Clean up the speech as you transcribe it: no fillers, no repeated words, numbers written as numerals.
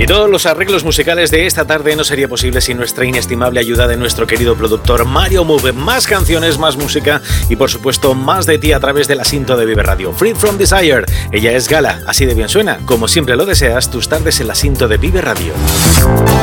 Y todos los arreglos musicales de esta tarde no sería posible sin nuestra inestimable ayuda de nuestro querido productor Mario Move. Más canciones, más música y por supuesto más de ti a través de la cinta de Vive Radio. Free From Desire. Ella es Gala, así de bien suena. Como siempre lo deseas, tus tardes en la cinta de Vive Radio.